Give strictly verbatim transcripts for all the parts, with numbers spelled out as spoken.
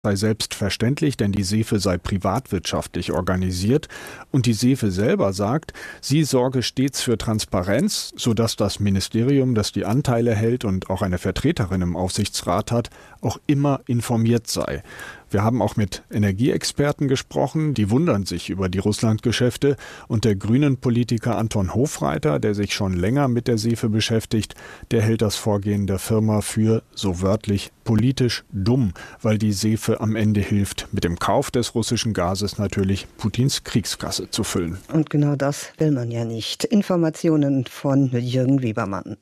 sei selbstverständlich, denn die Seefe sei privatwirtschaftlich organisiert. Und die Seefe selber sagt, sie sorge stets für Transparenz, sodass das Ministerium, das die Anteile hält und auch eine Vertreterin im Aufsichtsrat hat, auch immer informiert sei. Wir haben auch mit Energieexperten gesprochen, die wundern sich über die Russlandgeschäfte. Und der Grünen-Politiker Anton Hofreiter, der sich schon länger mit der Seefe beschäftigt, der hält das Vorgehen der Firma für, so wörtlich, politisch dumm, weil die Seefe am Ende hilft, mit dem Kauf des russischen Gases natürlich Putins Kriegskasse zu füllen. Und genau das will man ja nicht. Informationen von Jürgen Webermann.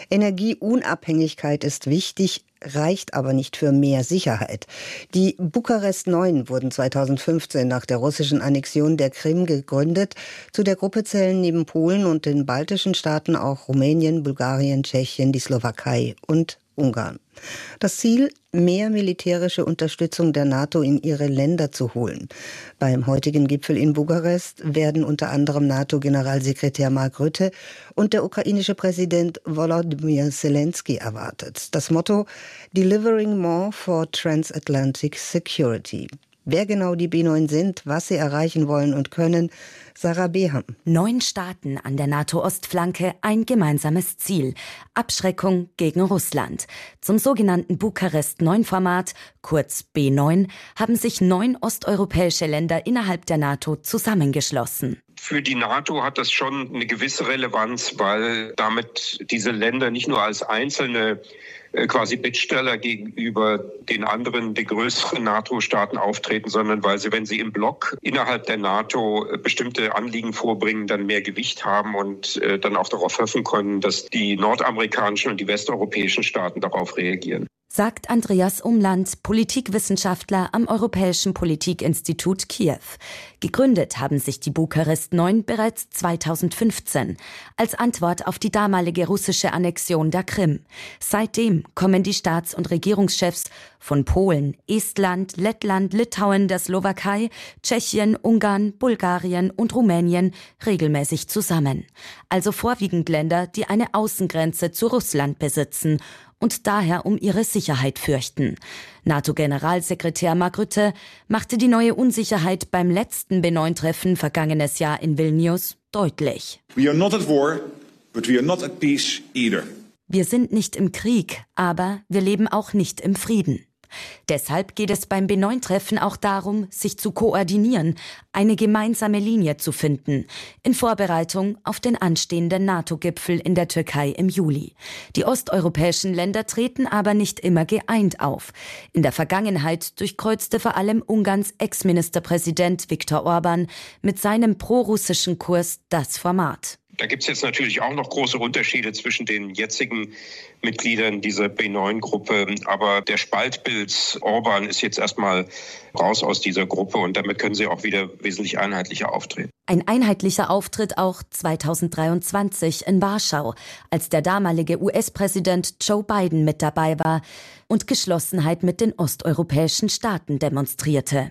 Energieunabhängigkeit ist wichtig, reicht aber nicht für mehr Sicherheit. Die Bukarest neun wurden zweitausendfünfzehn nach der russischen Annexion der Krim gegründet. Zu der Gruppe zählen neben Polen und den baltischen Staaten auch Rumänien, Bulgarien, Tschechien, die Slowakei und Ungarn. Das Ziel, mehr militärische Unterstützung der NATO in ihre Länder zu holen. Beim heutigen Gipfel in Bukarest werden unter anderem NATO-Generalsekretär Mark Rutte und der ukrainische Präsident Volodymyr Zelensky erwartet. Das Motto: Delivering more for Transatlantic Security. Wer genau die B neun sind, was sie erreichen wollen und können, Sarah Beham. Neun Staaten an der NATO-Ostflanke, ein gemeinsames Ziel: Abschreckung gegen Russland. Zum sogenannten Bukarest neun Format, kurz B neun, haben sich neun osteuropäische Länder innerhalb der NATO zusammengeschlossen. Für die NATO hat das schon eine gewisse Relevanz, weil damit diese Länder nicht nur als einzelne quasi Bittsteller gegenüber den anderen, den größeren NATO-Staaten auftreten, sondern weil sie, wenn sie im Block innerhalb der NATO bestimmte Anliegen vorbringen, dann mehr Gewicht haben und äh, dann auch darauf hoffen können, dass die nordamerikanischen und die westeuropäischen Staaten darauf reagieren. Sagt Andreas Umland, Politikwissenschaftler am Europäischen Politikinstitut Kiew. Gegründet haben sich die Bukarest neun bereits zweitausendfünfzehn, als Antwort auf die damalige russische Annexion der Krim. Seitdem kommen die Staats- und Regierungschefs von Polen, Estland, Lettland, Litauen, der Slowakei, Tschechien, Ungarn, Bulgarien und Rumänien regelmäßig zusammen. Also vorwiegend Länder, die eine Außengrenze zu Russland besitzen und daher um ihre Sicherheit fürchten. NATO-Generalsekretär Mark Rutte machte die neue Unsicherheit beim letzten B neun Treffen vergangenes Jahr in Vilnius deutlich. We are not at war, but we are not at peace either. Wir sind nicht im Krieg, aber wir leben auch nicht im Frieden. Deshalb geht es beim B neun Treffen auch darum, sich zu koordinieren, eine gemeinsame Linie zu finden, in Vorbereitung auf den anstehenden NATO-Gipfel in der Türkei im Juli. Die osteuropäischen Länder treten aber nicht immer geeint auf. In der Vergangenheit durchkreuzte vor allem Ungarns Ex-Ministerpräsident Viktor Orbán mit seinem prorussischen Kurs das Format. Da gibt es jetzt natürlich auch noch große Unterschiede zwischen den jetzigen Mitgliedern dieser B neun Gruppe. Aber der Spaltpilz Orban ist jetzt erstmal raus aus dieser Gruppe und damit können sie auch wieder wesentlich einheitlicher auftreten. Ein einheitlicher Auftritt auch zweitausenddreiundzwanzig in Warschau, als der damalige U S-Präsident Joe Biden mit dabei war und Geschlossenheit mit den osteuropäischen Staaten demonstrierte.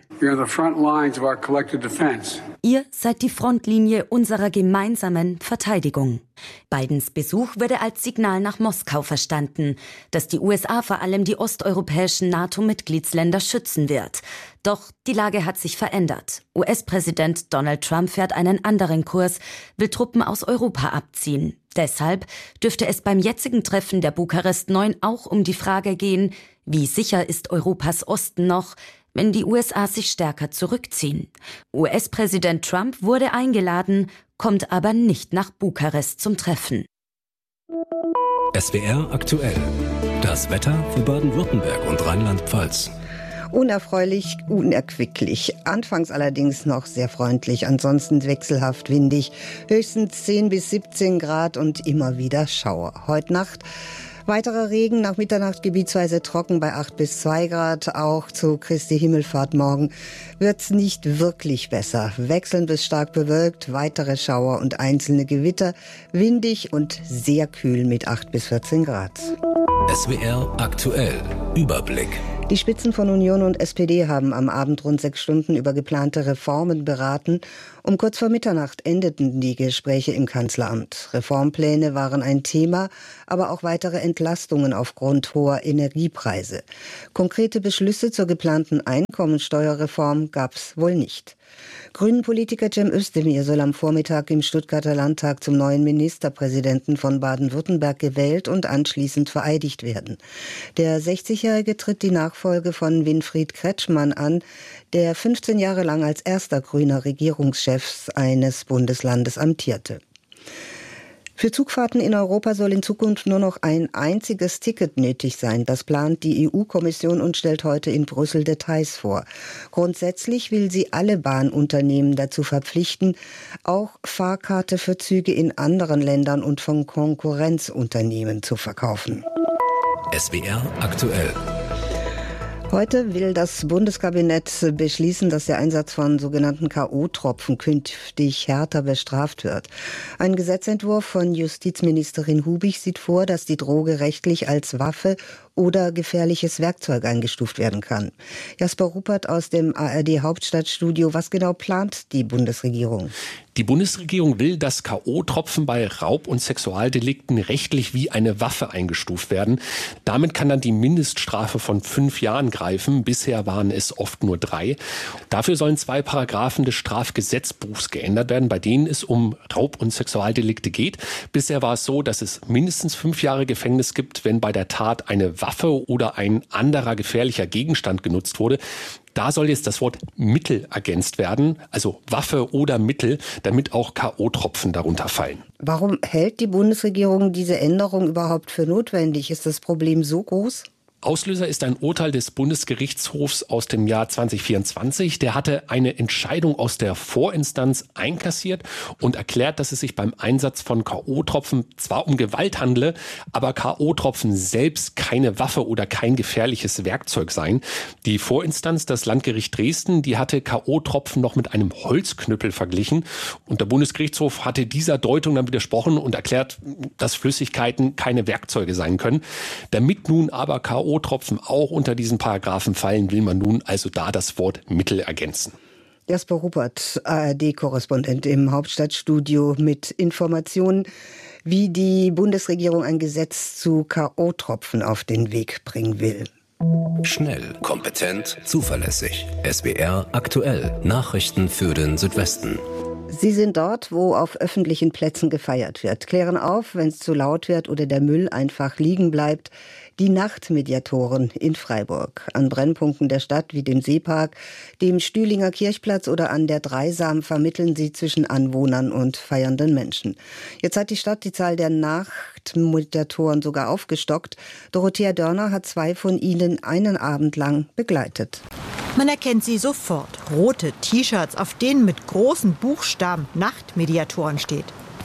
Ihr seid die Frontlinie unserer gemeinsamen Verteidigung. Bidens Besuch wurde als Signal nach Moskau verstanden, dass die U S A vor allem die osteuropäischen NATO-Mitgliedsländer schützen wird. Doch die Lage hat sich verändert. U S-Präsident Donald Trump fährt einen anderen Kurs, will Truppen aus Europa abziehen. Deshalb dürfte es beim jetzigen Treffen der Bukarest neun auch um die Frage gehen, wie sicher ist Europas Osten noch, wenn die U S A sich stärker zurückziehen. U S-Präsident Trump wurde eingeladen, kommt aber nicht nach Bukarest zum Treffen. S W R aktuell. Das Wetter für Baden-Württemberg und Rheinland-Pfalz. Unerfreulich, unerquicklich. Anfangs allerdings noch sehr freundlich, ansonsten wechselhaft windig. Höchstens zehn bis siebzehn Grad und immer wieder Schauer. Heute Nacht weiterer Regen, nach Mitternacht gebietsweise trocken bei acht bis zwei Grad. Auch zu Christi Himmelfahrt morgen wird's nicht wirklich besser. Wechselnd bis stark bewölkt, weitere Schauer und einzelne Gewitter. Windig und sehr kühl mit acht bis vierzehn Grad. S W R aktuell. Überblick. Die Spitzen von Union und S P D haben am Abend rund sechs Stunden über geplante Reformen beraten. Um kurz vor Mitternacht endeten die Gespräche im Kanzleramt. Reformpläne waren ein Thema, aber auch weitere Entlastungen aufgrund hoher Energiepreise. Konkrete Beschlüsse zur geplanten Einkommensteuerreform gab es wohl nicht. Grünen-Politiker Cem Özdemir soll am Vormittag im Stuttgarter Landtag zum neuen Ministerpräsidenten von Baden-Württemberg gewählt und anschließend vereidigt werden. Der sechzigjährige tritt die Nachfolge von Winfried Kretschmann an, der fünfzehn Jahre lang als erster grüner Regierungschef eines Bundeslandes amtierte. Für Zugfahrten in Europa soll in Zukunft nur noch ein einziges Ticket nötig sein. Das plant die E U-Kommission und stellt heute in Brüssel Details vor. Grundsätzlich will sie alle Bahnunternehmen dazu verpflichten, auch Fahrkarte für Züge in anderen Ländern und von Konkurrenzunternehmen zu verkaufen. S W R aktuell. Heute will das Bundeskabinett beschließen, dass der Einsatz von sogenannten K O-Tropfen künftig härter bestraft wird. Ein Gesetzentwurf von Justizministerin Hubig sieht vor, dass die Droge rechtlich als Waffe oder gefährliches Werkzeug eingestuft werden kann. Jasper Ruppert aus dem A R D-Hauptstadtstudio. Was genau plant die Bundesregierung? Die Bundesregierung will, dass K O-Tropfen bei Raub- und Sexualdelikten rechtlich wie eine Waffe eingestuft werden. Damit kann dann die Mindeststrafe von fünf Jahren greifen. Bisher waren es oft nur drei. Dafür sollen zwei Paragraphen des Strafgesetzbuchs geändert werden, bei denen es um Raub- und Sexualdelikte geht. Bisher war es so, dass es mindestens fünf Jahre Gefängnis gibt, wenn bei der Tat eine Waffe oder ein anderer gefährlicher Gegenstand genutzt wurde. Da soll jetzt das Wort Mittel ergänzt werden, also Waffe oder Mittel, damit auch K O-Tropfen darunter fallen. Warum hält die Bundesregierung diese Änderung überhaupt für notwendig? Ist das Problem so groß? Auslöser ist ein Urteil des Bundesgerichtshofs aus dem Jahr zwanzig vierundzwanzig. Der hatte eine Entscheidung aus der Vorinstanz einkassiert und erklärt, dass es sich beim Einsatz von K O-Tropfen zwar um Gewalt handle, aber K O-Tropfen selbst keine Waffe oder kein gefährliches Werkzeug seien. Die Vorinstanz, das Landgericht Dresden, die hatte K O-Tropfen noch mit einem Holzknüppel verglichen. Und der Bundesgerichtshof hatte dieser Deutung dann widersprochen und erklärt, dass Flüssigkeiten keine Werkzeuge sein können. Damit nun aber K O Tropfen auch unter diesen Paragraphen fallen, will man nun also da das Wort Mittel ergänzen. Jasper Ruppert, A R D-Korrespondent im Hauptstadtstudio mit Informationen, wie die Bundesregierung ein Gesetz zu K O-Tropfen auf den Weg bringen will. Schnell, kompetent, zuverlässig. S W R aktuell. Nachrichten für den Südwesten. Sie sind dort, wo auf öffentlichen Plätzen gefeiert wird. Klären auf, wenn es zu laut wird oder der Müll einfach liegen bleibt. Die Nachtmediatoren in Freiburg. An Brennpunkten der Stadt wie dem Seepark, dem Stühlinger Kirchplatz oder an der Dreisam vermitteln sie zwischen Anwohnern und feiernden Menschen. Jetzt hat die Stadt die Zahl der Nachtmediatoren sogar aufgestockt. Dorothea Dörner hat zwei von ihnen einen Abend lang begleitet. Man erkennt sie sofort. Rote T-Shirts, auf denen mit großen Buchstaben Nachtmediatoren steht.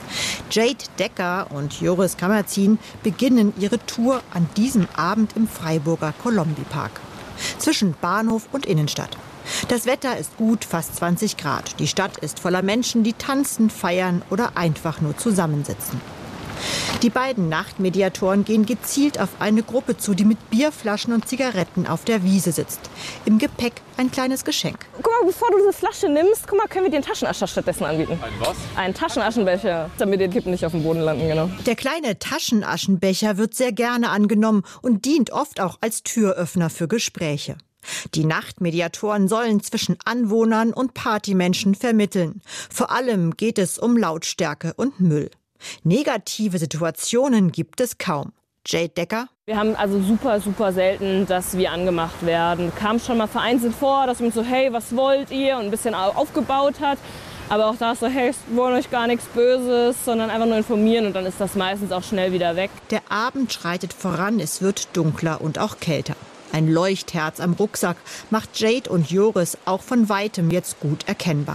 Jade Decker und Joris Kammerzin beginnen ihre Tour an diesem Abend im Freiburger Kolombi-Park. Zwischen Bahnhof und Innenstadt. Das Wetter ist gut, fast zwanzig Grad. Die Stadt ist voller Menschen, die tanzen, feiern oder einfach nur zusammensitzen. Die beiden Nachtmediatoren gehen gezielt auf eine Gruppe zu, die mit Bierflaschen und Zigaretten auf der Wiese sitzt. Im Gepäck ein kleines Geschenk. Guck mal, bevor du diese Flasche nimmst, guck mal, können wir dir einen Taschenascher stattdessen anbieten. Ein was? Ein Taschenaschenbecher, damit die Kippen nicht auf dem Boden landen, genau. Der kleine Taschenaschenbecher wird sehr gerne angenommen und dient oft auch als Türöffner für Gespräche. Die Nachtmediatoren sollen zwischen Anwohnern und Partymenschen vermitteln. Vor allem geht es um Lautstärke und Müll. Negative Situationen gibt es kaum. Jade Decker. Wir haben also super, super selten, dass wir angemacht werden. Kam schon mal vereinzelt vor, dass man so, hey, was wollt ihr? Und ein bisschen aufgebaut hat. Aber auch da ist so, hey, wir wollen euch gar nichts Böses, sondern einfach nur informieren. Und dann ist das meistens auch schnell wieder weg. Der Abend schreitet voran, es wird dunkler und auch kälter. Ein Leuchtherz am Rucksack macht Jade und Joris auch von Weitem jetzt gut erkennbar.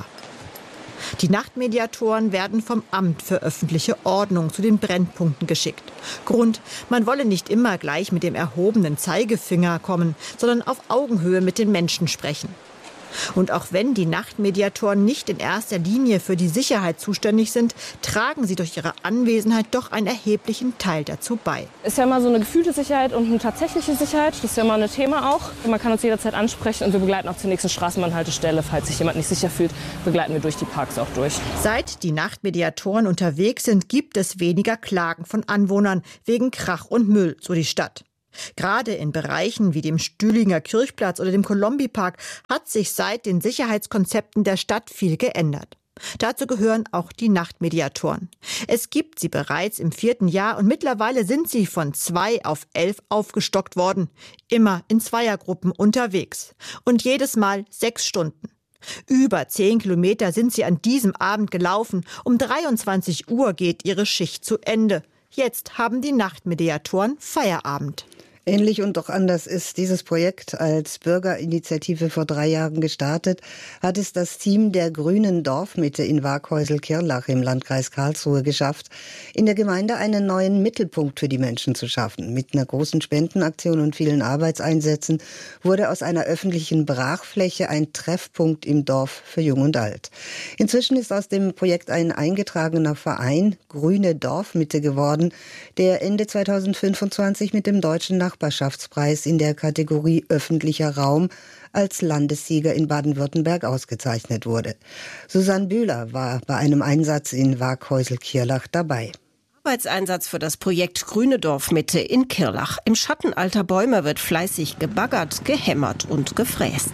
Die Nachtmediatoren werden vom Amt für öffentliche Ordnung zu den Brennpunkten geschickt. Grund, man wolle nicht immer gleich mit dem erhobenen Zeigefinger kommen, sondern auf Augenhöhe mit den Menschen sprechen. Und auch wenn die Nachtmediatoren nicht in erster Linie für die Sicherheit zuständig sind, tragen sie durch ihre Anwesenheit doch einen erheblichen Teil dazu bei. Ist ja immer so eine gefühlte Sicherheit und eine tatsächliche Sicherheit. Das ist ja immer ein Thema auch. Man kann uns jederzeit ansprechen und wir begleiten auch zur nächsten Straßenbahnhaltestelle. Falls sich jemand nicht sicher fühlt, begleiten wir durch die Parks auch durch. Seit die Nachtmediatoren unterwegs sind, gibt es weniger Klagen von Anwohnern wegen Krach und Müll, so die Stadt. Gerade in Bereichen wie dem Stühlinger Kirchplatz oder dem Kolombi-Park hat sich seit den Sicherheitskonzepten der Stadt viel geändert. Dazu gehören auch die Nachtmediatoren. Es gibt sie bereits im vierten Jahr und mittlerweile sind sie von zwei auf elf aufgestockt worden. Immer in Zweiergruppen unterwegs. Und jedes Mal sechs Stunden. Über zehn Kilometer sind sie an diesem Abend gelaufen. Um dreiundzwanzig Uhr geht ihre Schicht zu Ende. Jetzt haben die Nachtmediatoren Feierabend. Ähnlich und doch anders ist dieses Projekt als Bürgerinitiative vor drei Jahren gestartet, hat es das Team der Grünen Dorfmitte in Waaghäusel-Kirlach im Landkreis Karlsruhe geschafft, in der Gemeinde einen neuen Mittelpunkt für die Menschen zu schaffen. Mit einer großen Spendenaktion und vielen Arbeitseinsätzen wurde aus einer öffentlichen Brachfläche ein Treffpunkt im Dorf für Jung und Alt. Inzwischen ist aus dem Projekt ein eingetragener Verein, Grüne Dorfmitte, geworden, der Ende zweitausendfünfundzwanzig mit dem Deutschen Nachbarschaftspreis in der Kategorie öffentlicher Raum als Landessieger in Baden-Württemberg ausgezeichnet wurde. Susanne Bühler war bei einem Einsatz in Waaghäusel-Kirlach dabei. Arbeitseinsatz für das Projekt Grüne Dorfmitte in Kirlach. Im Schatten alter Bäume wird fleißig gebaggert, gehämmert und gefräst.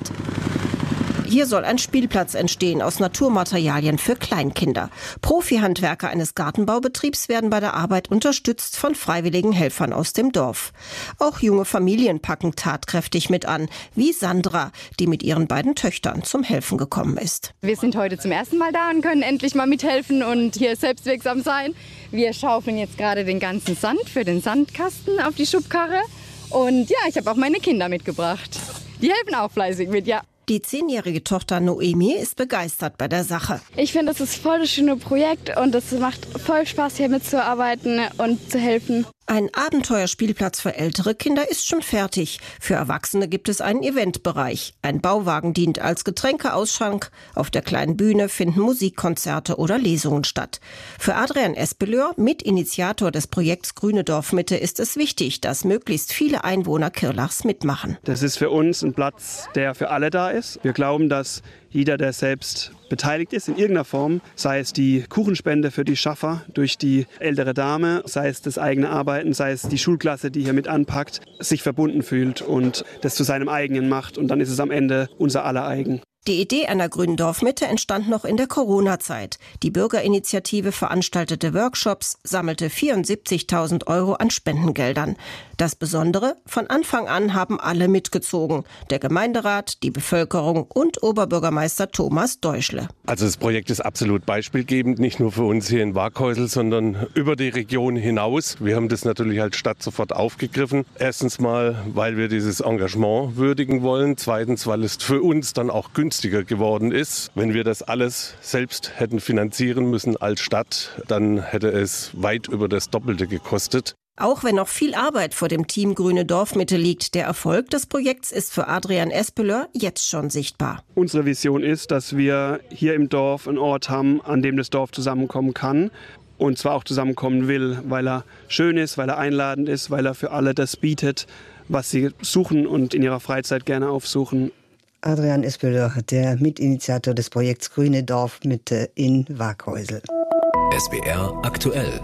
Hier soll ein Spielplatz entstehen aus Naturmaterialien für Kleinkinder. Profi-Handwerker eines Gartenbaubetriebs werden bei der Arbeit unterstützt von freiwilligen Helfern aus dem Dorf. Auch junge Familien packen tatkräftig mit an, wie Sandra, die mit ihren beiden Töchtern zum Helfen gekommen ist. Wir sind heute zum ersten Mal da und können endlich mal mithelfen und hier selbstwirksam sein. Wir schaufeln jetzt gerade den ganzen Sand für den Sandkasten auf die Schubkarre. Und ja, ich habe auch meine Kinder mitgebracht. Die helfen auch fleißig mit, ja. Die zehnjährige Tochter Noemi ist begeistert bei der Sache. Ich finde, das ist voll das schöne Projekt und es macht voll Spaß, hier mitzuarbeiten und zu helfen. Ein Abenteuerspielplatz für ältere Kinder ist schon fertig. Für Erwachsene gibt es einen Eventbereich. Ein Bauwagen dient als Getränkeausschank. Auf der kleinen Bühne finden Musikkonzerte oder Lesungen statt. Für Adrian Espeleur, Mitinitiator des Projekts Grüne Dorfmitte, ist es wichtig, dass möglichst viele Einwohner Kirlachs mitmachen. Das ist für uns ein Platz, der für alle da ist. Wir glauben, dass jeder, der selbst beteiligt ist in irgendeiner Form, sei es die Kuchenspende für die Schaffer durch die ältere Dame, sei es das eigene Arbeiten, sei es die Schulklasse, die hier mit anpackt, sich verbunden fühlt und das zu seinem eigenen macht. Und dann ist es am Ende unser aller eigen. Die Idee einer grünen Dorfmitte entstand noch in der Corona-Zeit. Die Bürgerinitiative veranstaltete Workshops, sammelte vierundsiebzigtausend Euro an Spendengeldern. Das Besondere, von Anfang an haben alle mitgezogen. Der Gemeinderat, die Bevölkerung und Oberbürgermeister Thomas Deuschle. Also das Projekt ist absolut beispielgebend, nicht nur für uns hier in Waaghäusel, sondern über die Region hinaus. Wir haben das natürlich als Stadt sofort aufgegriffen. Erstens mal, weil wir dieses Engagement würdigen wollen. Zweitens, weil es für uns dann auch günstiger geworden ist. Wenn wir das alles selbst hätten finanzieren müssen als Stadt, dann hätte es weit über das Doppelte gekostet. Auch wenn noch viel Arbeit vor dem Team Grüne Dorfmitte liegt, der Erfolg des Projekts ist für Adrian Espeleur jetzt schon sichtbar. Unsere Vision ist, dass wir hier im Dorf einen Ort haben, an dem das Dorf zusammenkommen kann. Und zwar auch zusammenkommen will, weil er schön ist, weil er einladend ist, weil er für alle das bietet, was sie suchen und in ihrer Freizeit gerne aufsuchen. Adrian Espeleur, der Mitinitiator des Projekts Grüne Dorfmitte in Waaghäusel. S W R aktuell.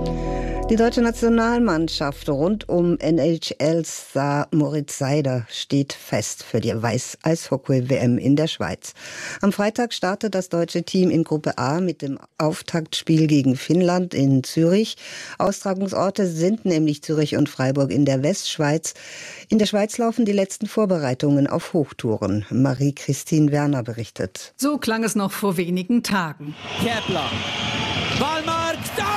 Die deutsche Nationalmannschaft rund um N H L-Star Moritz Seider steht fest für die Weiß-Eishockey-W M in der Schweiz. Am Freitag startet das deutsche Team in Gruppe A mit dem Auftaktspiel gegen Finnland in Zürich. Austragungsorte sind nämlich Zürich und Freiburg in der Westschweiz. In der Schweiz laufen die letzten Vorbereitungen auf Hochtouren. Marie-Christine Werner berichtet. So klang es noch vor wenigen Tagen. Kepler, Wallmark, da!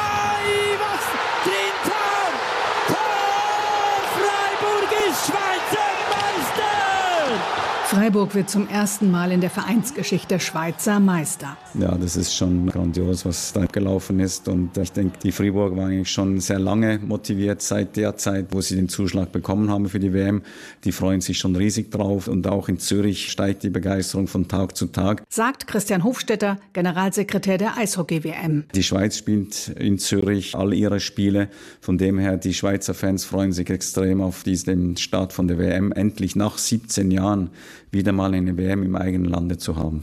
Schweizer Freiburg wird zum ersten Mal in der Vereinsgeschichte Schweizer Meister. Ja, das ist schon grandios, was da gelaufen ist. Und ich denke, die Fribourg waren eigentlich schon sehr lange motiviert seit der Zeit, wo sie den Zuschlag bekommen haben für die W M. Die freuen sich schon riesig drauf. Und auch in Zürich steigt die Begeisterung von Tag zu Tag. Sagt Christian Hofstetter, Generalsekretär der Eishockey-W M. Die Schweiz spielt in Zürich all ihre Spiele. Von dem her, die Schweizer Fans freuen sich extrem auf diesen Start von der W M. Endlich nach siebzehn Jahren wieder mal eine W M im eigenen Lande zu haben.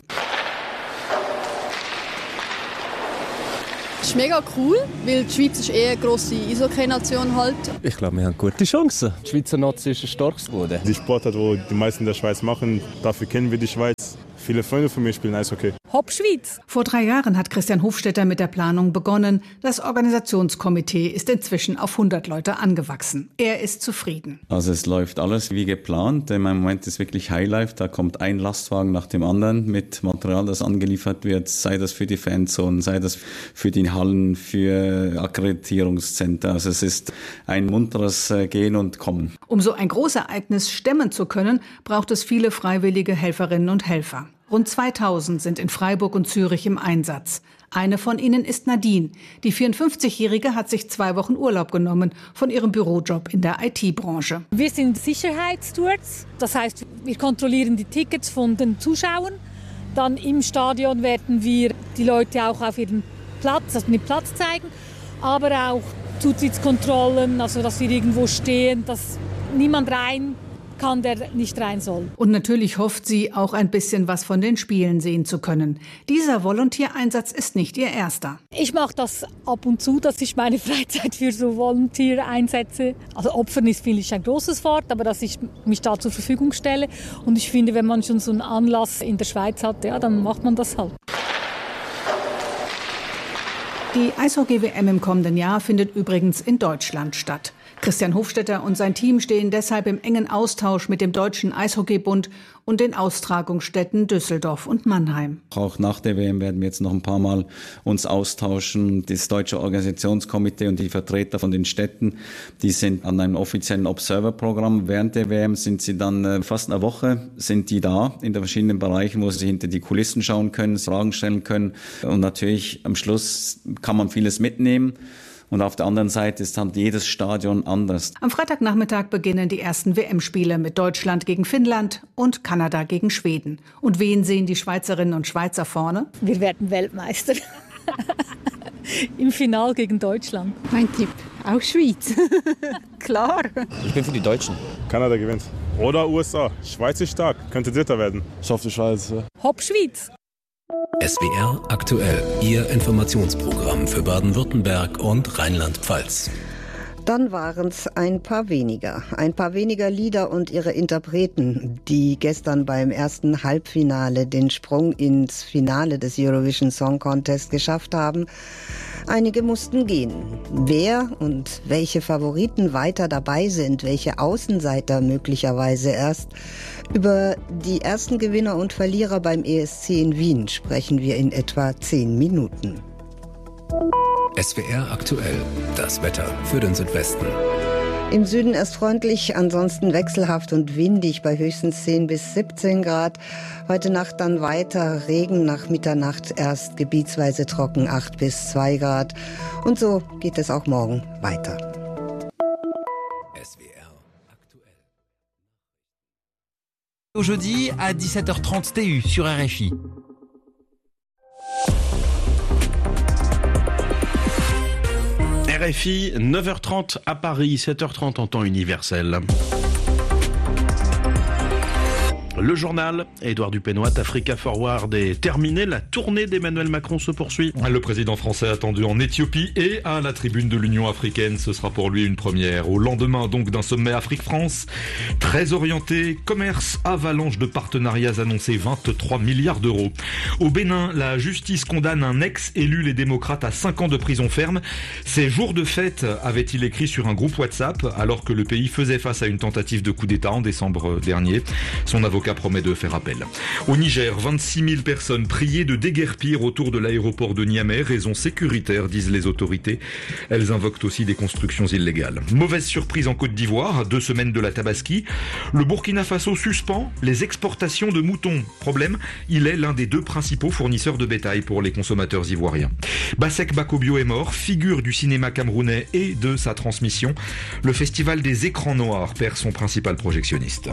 Das ist mega cool, weil die Schweiz ist eher eine grosse Eishockey-Nation halt. Ich glaube, wir haben gute Chancen. Die Schweizer Nazi ist ein starkes Boden. Die Sportart, die die meisten in der Schweiz machen, dafür kennen wir die Schweiz. Viele Freunde von mir spielen Eishockey. Hopp Schweiz! Vor drei Jahren hat Christian Hofstetter mit der Planung begonnen. Das Organisationskomitee ist inzwischen auf hundert Leute angewachsen. Er ist zufrieden. Also es läuft alles wie geplant. Im Moment ist wirklich Highlife. Da kommt ein Lastwagen nach dem anderen mit Material, das angeliefert wird. Sei das für die Fanzonen, sei das für die Hallen, für Akkreditierungszentren. Also es ist ein munteres Gehen und Kommen. Um so ein Großereignis stemmen zu können, braucht es viele freiwillige Helferinnen und Helfer. Rund zweitausend sind in Freiburg und Zürich im Einsatz. Eine von ihnen ist Nadine. Die vierundfünfzigjährige hat sich zwei Wochen Urlaub genommen von ihrem Bürojob in der I T-Branche. Wir sind Sicherheitsstewards. Das heißt, wir kontrollieren die Tickets von den Zuschauern. Dann im Stadion werden wir die Leute auch auf ihren Platz, also den Platz zeigen. Aber auch Zutrittskontrollen, also dass wir irgendwo stehen, dass niemand rein kann, der nicht rein soll. Und natürlich hofft sie, auch ein bisschen was von den Spielen sehen zu können. Dieser Volunteereinsatz ist nicht ihr erster. Ich mache das ab und zu, dass ich meine Freizeit für so Volunteer einsetze. Also Opfern ist, finde ich, ein großes Wort, aber dass ich mich da zur Verfügung stelle. Und ich finde, wenn man schon so einen Anlass in der Schweiz hat, ja, dann macht man das halt. Die Eishockey-W M im kommenden Jahr findet übrigens in Deutschland statt. Christian Hofstetter und sein Team stehen deshalb im engen Austausch mit dem Deutschen Eishockeybund und den Austragungsstätten Düsseldorf und Mannheim. Auch nach der W M werden wir jetzt noch ein paar Mal uns austauschen. Das Deutsche Organisationskomitee und die Vertreter von den Städten, die sind an einem offiziellen Observer-Programm. Während der W M sind sie dann fast eine Woche sind die da in den verschiedenen Bereichen, wo sie hinter die Kulissen schauen können, Fragen stellen können. Und natürlich am Schluss kann man vieles mitnehmen. Und auf der anderen Seite ist dann jedes Stadion anders. Am Freitagnachmittag beginnen die ersten W M-Spiele mit Deutschland gegen Finnland und Kanada gegen Schweden. Und wen sehen die Schweizerinnen und Schweizer vorne? Wir werden Weltmeister. Im Finale gegen Deutschland. Mein Tipp, auch Schweiz. Klar. Ich bin für die Deutschen. Kanada gewinnt. Oder U S A. Schweiz ist stark, könnte Dritter werden. Ich hoffe, die Schweiz. Ja. Hopp Schweiz! S W R aktuell, Ihr Informationsprogramm für Baden-Württemberg und Rheinland-Pfalz. Dann waren es ein paar weniger. Ein paar weniger Lieder und ihre Interpreten, die gestern beim ersten Halbfinale den Sprung ins Finale des Eurovision Song Contest geschafft haben. Einige mussten gehen. Wer und welche Favoriten weiter dabei sind, welche Außenseiter möglicherweise erst. Über die ersten Gewinner und Verlierer beim E S C in Wien sprechen wir in etwa zehn Minuten. S W R aktuell, das Wetter für den Südwesten. Im Süden erst freundlich, ansonsten wechselhaft und windig bei höchstens zehn bis siebzehn Grad. Heute Nacht dann weiter Regen, nach Mitternacht erst gebietsweise trocken acht bis zwei Grad. Und so geht es auch morgen weiter. S W R aktuell. Jeudi à dix-sept heures trente T U sur R F I. R F I, neuf heures trente à Paris, sept heures trente en temps universel. Le journal, Édouard Dupénoit, Africa Forward est terminé. La tournée d'Emmanuel Macron se poursuit. Le président français attendu en Éthiopie et à la tribune de l'Union africaine. Ce sera pour lui une première. Au lendemain donc d'un sommet Afrique-France très orienté. Commerce, avalanche de partenariats annoncés, vingt-trois milliards d'euros. Au Bénin, la justice condamne un ex-élu les démocrates à cinq ans de prison ferme. Ces jours de fête, avait-il écrit sur un groupe WhatsApp alors que le pays faisait face à une tentative de coup d'État en décembre dernier. Son avocat promet de faire appel. Au Niger, vingt-six mille personnes priées de déguerpir autour de l'aéroport de Niamey, raison sécuritaire, disent les autorités. Elles invoquent aussi des constructions illégales. Mauvaise surprise en Côte d'Ivoire, à deux semaines de la Tabaski. Le Burkina Faso suspend les exportations de moutons. Problème, il est l'un des deux principaux fournisseurs de bétail pour les consommateurs ivoiriens. Basek Bakobio est mort, figure du cinéma camerounais et de sa transmission. Le festival des écrans noirs perd son principal projectionniste.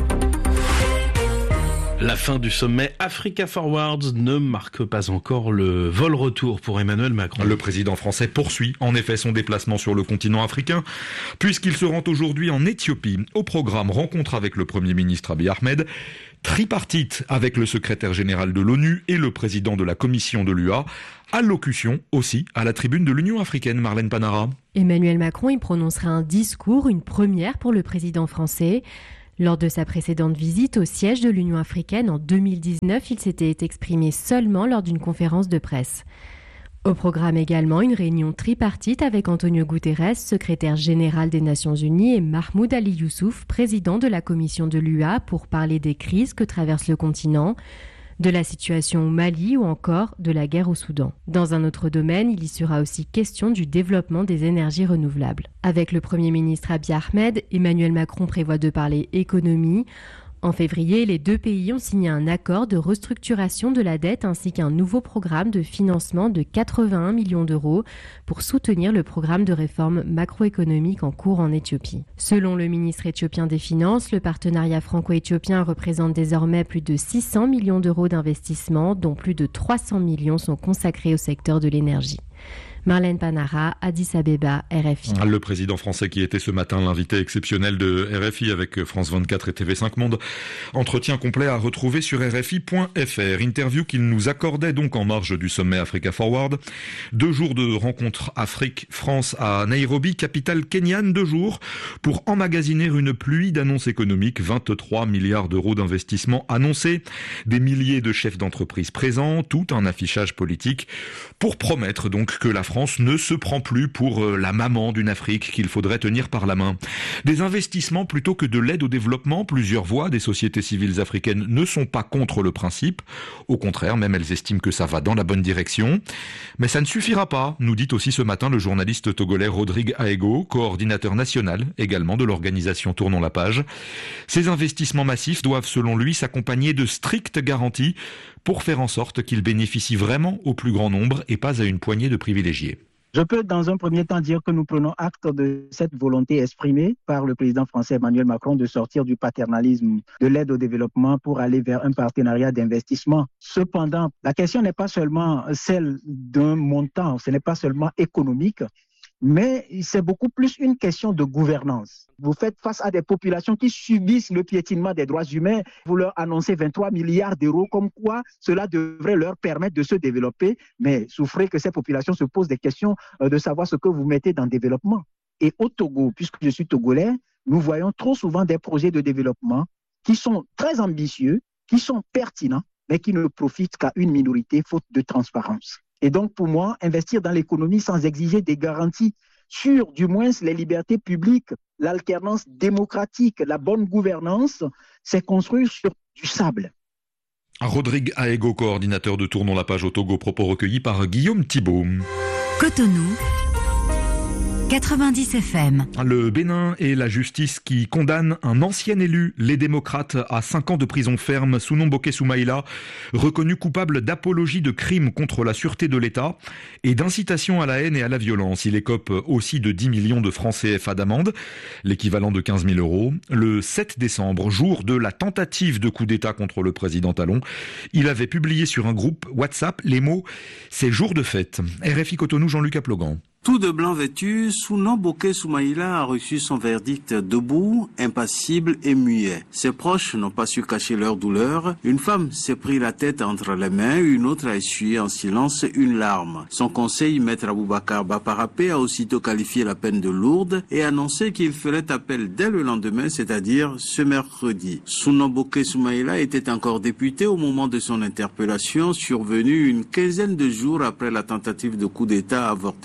La fin du sommet Africa Forward ne marque pas encore le vol-retour pour Emmanuel Macron. Le président français poursuit en effet son déplacement sur le continent africain, puisqu'il se rend aujourd'hui en Éthiopie. Au programme, rencontre avec le Premier ministre Abiy Ahmed, tripartite avec le secrétaire général de l'ONU et le président de la commission de l'U A, allocution aussi à la tribune de l'Union africaine. Marlène Panara. Emmanuel Macron y prononcera un discours, une première pour le président français. Lors de sa précédente visite au siège de l'Union africaine en deux mille dix-neuf, il s'était exprimé seulement lors d'une conférence de presse. Au programme également, une réunion tripartite avec Antonio Guterres, secrétaire général des Nations Unies, et Mahmoud Ali Youssouf, président de la commission de l'U A, pour parler des crises que traverse le continent, de la situation au Mali ou encore de la guerre au Soudan. Dans un autre domaine, il y sera aussi question du développement des énergies renouvelables. Avec le Premier ministre Abiy Ahmed, Emmanuel Macron prévoit de parler économie. En février, les deux pays ont signé un accord de restructuration de la dette ainsi qu'un nouveau programme de financement de quatre-vingt-un millions d'euros pour soutenir le programme de réforme macroéconomique en cours en Éthiopie. Selon le ministre éthiopien des Finances, le partenariat franco-éthiopien représente désormais plus de six cents millions d'euros d'investissement, dont plus de trois cents millions sont consacrés au secteur de l'énergie. Marlène Panara, Addis Abeba, R F I. Le président français qui était ce matin l'invité exceptionnel de R F I avec France vingt-quatre et T V cinq Monde. Entretien complet à retrouver sur R F I point F R. Interview qu'il nous accordait donc en marge du sommet Africa Forward. Deux jours de rencontre Afrique-France à Nairobi, capitale kenyane. Deux jours pour emmagasiner une pluie d'annonces économiques. vingt-trois milliards d'euros d'investissement annoncés. Des milliers de chefs d'entreprise présents. Tout un affichage politique pour promettre donc que la France ne se prend plus pour la maman d'une Afrique qu'il faudrait tenir par la main. Des investissements plutôt que de l'aide au développement. Plusieurs voix des sociétés civiles africaines ne sont pas contre le principe. Au contraire, même elles estiment que ça va dans la bonne direction. Mais ça ne suffira pas, nous dit aussi ce matin le journaliste togolais Rodrigue Aego, coordinateur national également de l'organisation Tournons la page. Ces investissements massifs doivent selon lui s'accompagner de strictes garanties pour faire en sorte qu'ils bénéficient vraiment au plus grand nombre et pas à une poignée de privilégiés. Je peux dans un premier temps dire que nous prenons acte de cette volonté exprimée par le président français Emmanuel Macron de sortir du paternalisme de l'aide au développement pour aller vers un partenariat d'investissement. Cependant, la question n'est pas seulement celle d'un montant, ce n'est pas seulement économique, mais c'est beaucoup plus une question de gouvernance. Vous faites face à des populations qui subissent le piétinement des droits humains. Vous leur annoncez vingt-trois milliards d'euros, comme quoi cela devrait leur permettre de se développer. Mais souffrez que ces populations se posent des questions de savoir ce que vous mettez dans le développement. Et au Togo, puisque je suis togolais, nous voyons trop souvent des projets de développement qui sont très ambitieux, qui sont pertinents, mais qui ne profitent qu'à une minorité faute de transparence. Et donc, pour moi, investir dans l'économie sans exiger des garanties sur, du moins, les libertés publiques, l'alternance démocratique, la bonne gouvernance, c'est construire sur du sable. Rodrigue Aego, coordinateur de Tournons la page au Togo, propos recueillis par Guillaume Thibault. Cotonou, quatre-vingt-dix F M. Le Bénin et la justice qui condamnent un ancien élu, les démocrates, à cinq ans de prison ferme, Sounon Boké Soumaïla, reconnu coupable d'apologie de crimes contre la sûreté de l'État et d'incitation à la haine et à la violence. Il écope aussi de dix millions de francs C F A d'amende, l'équivalent de quinze mille euros. Le sept décembre, jour de la tentative de coup d'État contre le président Talon, il avait publié sur un groupe WhatsApp les mots « C'est jour de fête ». R F I Cotonou, Jean-Luc Aplogan. Tout de blanc vêtu, Sounon Boké Soumaïla a reçu son verdict debout, impassible et muet. Ses proches n'ont pas su cacher leur douleur. Une femme s'est pris la tête entre les mains, une autre a essuyé en silence une larme. Son conseil, maître Aboubakar Baparapé, a aussitôt qualifié la peine de lourde et annoncé qu'il ferait appel dès le lendemain, c'est-à-dire ce mercredi. Sounon Boké Soumaïla était encore député au moment de son interpellation, survenue une quinzaine de jours après la tentative de coup d'État avortée sans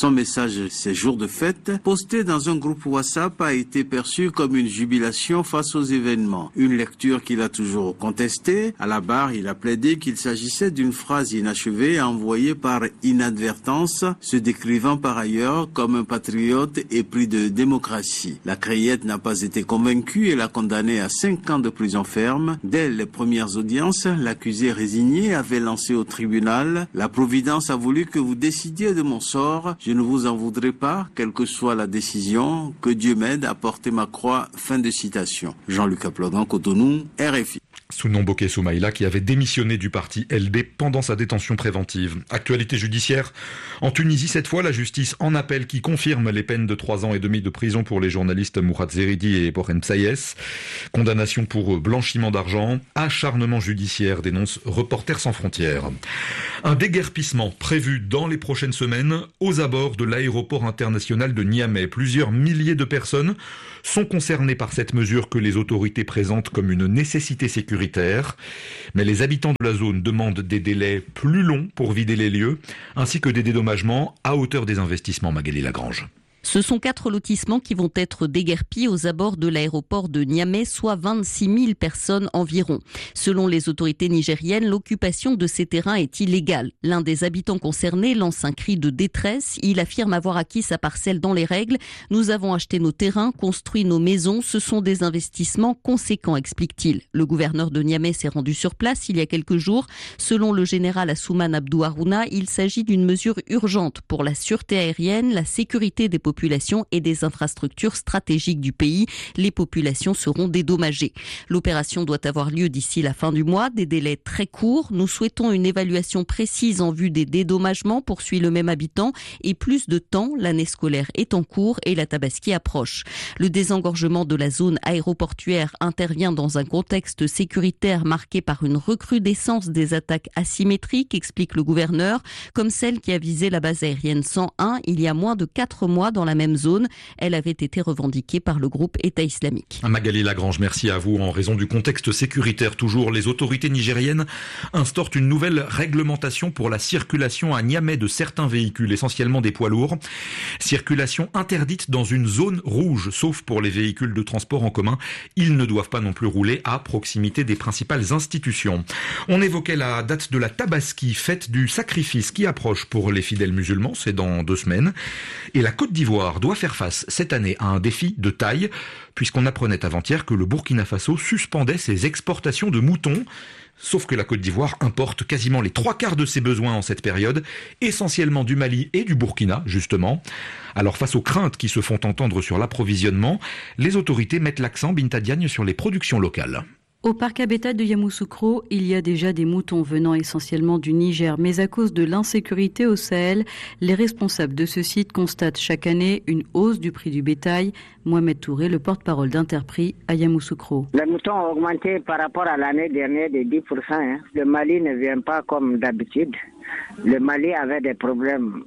Son message ces jours de fête, posté dans un groupe WhatsApp, a été perçu comme une jubilation face aux événements. Une lecture qu'il a toujours contestée. À la barre, il a plaidé qu'il s'agissait d'une phrase inachevée envoyée par inadvertance, se décrivant par ailleurs comme un patriote épris de démocratie. La Crayette n'a pas été convaincue et l'a condamné à cinq ans de prison ferme. Dès les premières audiences, l'accusé résigné avait lancé au tribunal: la Providence a voulu que vous décidiez de mon sort. Je ne vous en voudrais pas, quelle que soit la décision. Que Dieu m'aide à porter ma croix. Fin de citation. Jean-Luc Aplodan, Cotonou, R F I. Sounon Bokeh Soumaïla qui avait démissionné du parti L D pendant sa détention préventive. Actualité judiciaire. En Tunisie, cette fois, la justice en appel qui confirme les peines de trois ans et demi de prison pour les journalistes Mourad Zeridi et Borem Sayes. Condamnation pour blanchiment d'argent. Acharnement judiciaire, dénonce Reporters sans frontières. Un déguerpissement prévu dans les prochaines semaines aux abords de l'aéroport international de Niamey. Plusieurs milliers de personnes sont concernées par cette mesure que les autorités présentent comme une nécessité sécuritaire. Mais les habitants de la zone demandent des délais plus longs pour vider les lieux, ainsi que des dédommagements à hauteur des investissements. Magali Lagrange. Ce sont quatre lotissements qui vont être déguerpis aux abords de l'aéroport de Niamey, soit vingt-six mille personnes environ. Selon les autorités nigériennes, l'occupation de ces terrains est illégale. L'un des habitants concernés lance un cri de détresse. Il affirme avoir acquis sa parcelle dans les règles. Nous avons acheté nos terrains, construit nos maisons. Ce sont des investissements conséquents, explique-t-il. Le gouverneur de Niamey s'est rendu sur place il y a quelques jours. Selon le général Assouman Abdou Harouna, il s'agit d'une mesure urgente pour la sûreté aérienne, la sécurité des populations et des infrastructures stratégiques du pays. Les populations seront dédommagées. L'opération doit avoir lieu d'ici la fin du mois, des délais très courts. Nous souhaitons une évaluation précise en vue des dédommagements, poursuit le même habitant, et plus de temps. L'année scolaire est en cours et la Tabaski approche. Le désengorgement de la zone aéroportuaire intervient dans un contexte sécuritaire marqué par une recrudescence des attaques asymétriques, explique le gouverneur, comme celle qui a visé la base aérienne cent un il y a moins de quatre mois dans la même zone. Elle avait été revendiquée par le groupe État islamique. Magali Lagrange, merci à vous. En raison du contexte sécuritaire toujours, les autorités nigériennes instaurent une nouvelle réglementation pour la circulation à Niamey de certains véhicules, essentiellement des poids lourds. Circulation interdite dans une zone rouge, sauf pour les véhicules de transport en commun. Ils ne doivent pas non plus rouler à proximité des principales institutions. On évoquait la date de la Tabaski, fête du sacrifice qui approche pour les fidèles musulmans, c'est dans deux semaines. Et la Côte d'Ivoire doit faire face cette année à un défi de taille, puisqu'on apprenait avant-hier que le Burkina Faso suspendait ses exportations de moutons. Sauf que la Côte d'Ivoire importe quasiment les trois quarts de ses besoins en cette période, essentiellement du Mali et du Burkina, justement. Alors face aux craintes qui se font entendre sur l'approvisionnement, les autorités mettent l'accent, Binta Diagne, sur les productions locales. Au parc à bétail de Yamoussoukro, il y a déjà des moutons venant essentiellement du Niger, mais à cause de l'insécurité au Sahel, les responsables de ce site constatent chaque année une hausse du prix du bétail. Mohamed Touré, le porte-parole d'Interprix à Yamoussoukro. Les moutons ont augmenté par rapport à l'année dernière de dix pour cent. Hein. Le Mali ne vient pas comme d'habitude. Le Mali avait des problèmes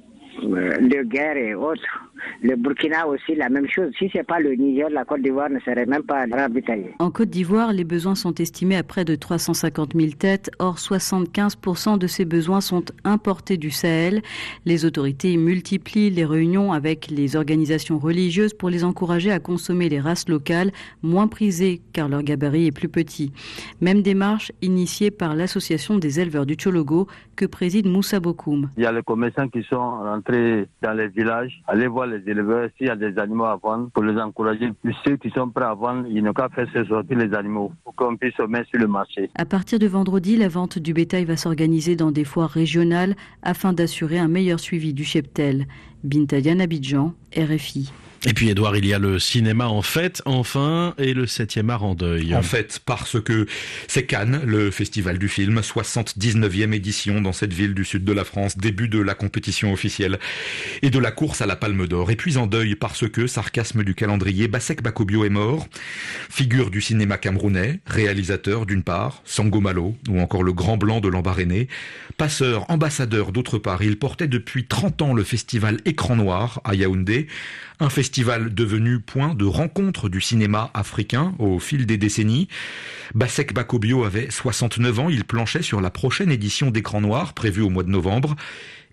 de guerre et autres. Le Burkina aussi, la même chose. Si ce n'est pas le Niger, la Côte d'Ivoire ne serait même pas ravitaillée. En Côte d'Ivoire, les besoins sont estimés à près de trois cent cinquante mille têtes. Or, soixante-quinze pour cent de ces besoins sont importés du Sahel. Les autorités multiplient les réunions avec les organisations religieuses pour les encourager à consommer les races locales, moins prisées car leur gabarit est plus petit. Même démarche initiée par l'association des éleveurs du Tchologo que préside Moussa Bokoum. Il y a les commerçants qui sont rentrés dans les villages, allez voir les éleveurs s'il y a des animaux à vendre pour les encourager. Puis ceux qui sont prêts à vendre, ils n'ont qu'à faire sortir les animaux pour qu'on puisse se mettre sur le marché. À partir de vendredi, la vente du bétail va s'organiser dans des foires régionales afin d'assurer un meilleur suivi du cheptel. Binta Diagne, Abidjan, R F I. Et puis Edouard, il y a le cinéma en fête, enfin, et le septième art en deuil. En fait, parce que c'est Cannes, le festival du film, soixante-dix-neuvième édition dans cette ville du sud de la France, début de la compétition officielle et de la course à la Palme d'Or. Et puis en deuil parce que, sarcasme du calendrier, Bassek Bakobio est mort, figure du cinéma camerounais, réalisateur d'une part, Sango Malo, ou encore le Grand Blanc de l'Embarréné, passeur, ambassadeur d'autre part. Il portait depuis trente ans le festival Écran Noir à Yaoundé, un festival devenu point de rencontre du cinéma africain au fil des décennies. Bassek Bakobio avait soixante-neuf ans, il planchait sur la prochaine édition d'Écran Noir, prévue au mois de novembre.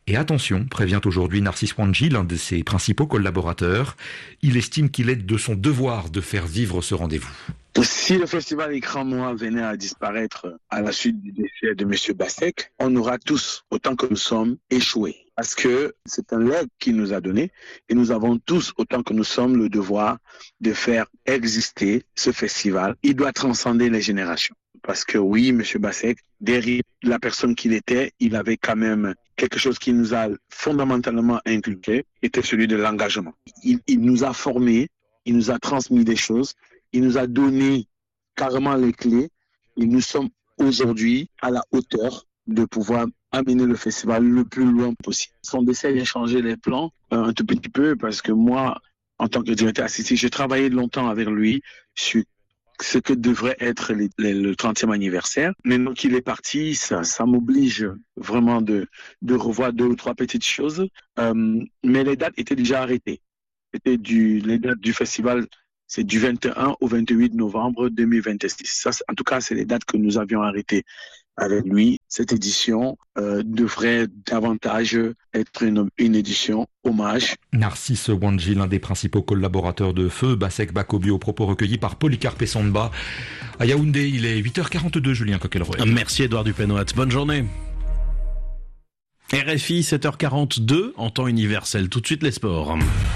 Et attention, prévient aujourd'hui Narcisse Wanji, l'un de ses principaux collaborateurs, il estime qu'il est de son devoir de faire vivre ce rendez-vous. Si le festival Écran Noir venait à disparaître à la suite du décès de M. Bassek, on aura tous, autant que nous sommes, échoué. Parce que c'est un legs qu'il nous a donné et nous avons tous, autant que nous sommes, le devoir de faire exister ce festival. Il doit transcender les générations. Parce que oui, M. Bassek, derrière la personne qu'il était, il avait quand même quelque chose qui nous a fondamentalement inculqué, était celui de l'engagement. Il, il nous a formés, il nous a transmis des choses, il nous a donné carrément les clés et nous sommes aujourd'hui à la hauteur de pouvoir amener le festival le plus loin possible. Son décès vient changer les plans euh, un tout petit peu parce que moi, en tant que directeur artistique, j'ai travaillé longtemps avec lui sur ce que devrait être les, les, le trentième anniversaire. Maintenant qu'il est parti, ça, ça m'oblige vraiment de, de revoir deux ou trois petites choses. Euh, mais les dates étaient déjà arrêtées. C'était du, les dates du festival, c'est du vingt et un au vingt-huit novembre deux mille vingt-six. Ça, en tout cas, c'est les dates que nous avions arrêtées avec lui. Cette édition euh, devrait davantage être une, une édition hommage. Narcisse Wanji, l'un des principaux collaborateurs de Feu, Bassek Bakobi, aux propos recueillis par Polycarpe Samba. À Yaoundé, il est huit heures quarante-deux, Julien Coquelroy. Merci Édouard Dupenoat, bonne journée. R F I, sept heures quarante-deux, en temps universel. Tout de suite les sports.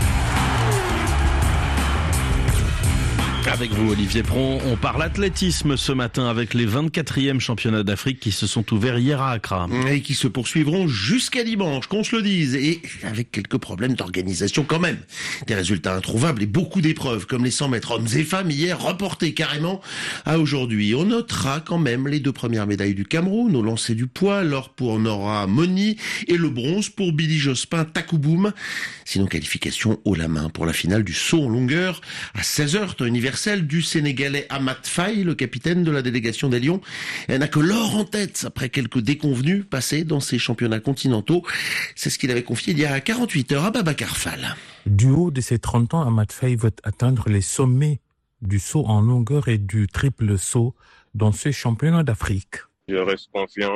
Avec vous, Olivier Pron, on parle athlétisme ce matin avec les vingt-quatrièmes championnats d'Afrique qui se sont ouverts hier à Accra. Et qui se poursuivront jusqu'à dimanche, qu'on se le dise, et avec quelques problèmes d'organisation quand même. Des résultats introuvables et beaucoup d'épreuves, comme les cent mètres hommes et femmes hier, reportés carrément à aujourd'hui. On notera quand même les deux premières médailles du Cameroun, au lancer du poids, l'or pour Nora Moni et le bronze pour Billy Jospin Takouboum. Sinon, qualification haut la main pour la finale du saut en longueur à seize heures, temps universel, du Sénégalais Amat Faye, le capitaine de la délégation des Lions. Elle n'a que l'or en tête après quelques déconvenues passées dans ces championnats continentaux. C'est ce qu'il avait confié il y a quarante-huit heures à Babacar Fall. Du haut de ses trente ans, Amat Faye veut atteindre les sommets du saut en longueur et du triple saut dans ces championnats d'Afrique. Je reste confiant